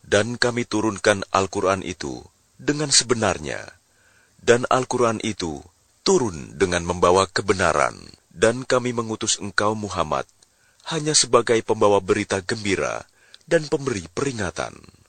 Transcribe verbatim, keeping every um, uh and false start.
Dan kami turunkan Al-Quran itu dengan sebenarnya. Dan Al-Quran itu turun dengan membawa kebenaran. Dan kami mengutus engkau Muhammad hanya sebagai pembawa berita gembira dan pemberi peringatan.